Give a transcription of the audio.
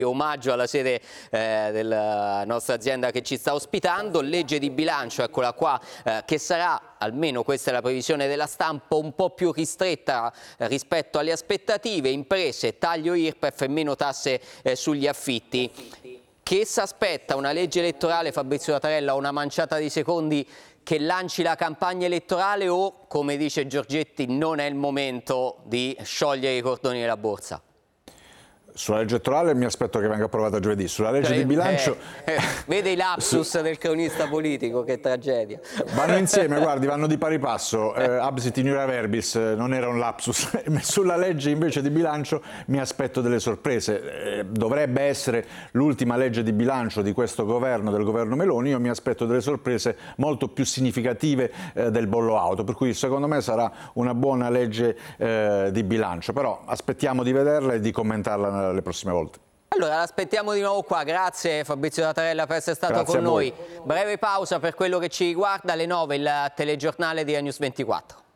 Omaggio alla sede della nostra azienda che ci sta ospitando. Legge di bilancio, eccola qua, che sarà, almeno questa è la previsione della stampa, un po' più ristretta rispetto alle aspettative. Imprese, taglio IRPEF e meno tasse sugli affitti. Che si aspetta una legge elettorale, Fabrizio Tatarella, una manciata di secondi che lanci la campagna elettorale, o, come dice Giorgetti, non è il momento di sciogliere i cordoni della borsa? Sulla legge elettorale mi aspetto che venga approvata giovedì. Sulla legge di bilancio... Vede i lapsus del cronista politico, che tragedia. Vanno insieme, guardi, vanno di pari passo. Absit in iura verbis, non era un lapsus. Sulla legge invece di bilancio mi aspetto delle sorprese. Dovrebbe essere l'ultima legge di bilancio di questo governo, del governo Meloni. Io mi aspetto delle sorprese molto più significative del bollo auto, per cui secondo me sarà una buona legge di bilancio. Però aspettiamo di vederla e di commentarla le prossime volte. Allora, l'aspettiamo di nuovo qua. Grazie Fabrizio Tatarella per essere stato con noi. Breve pausa per quello che ci riguarda, alle 9 il telegiornale di News 24.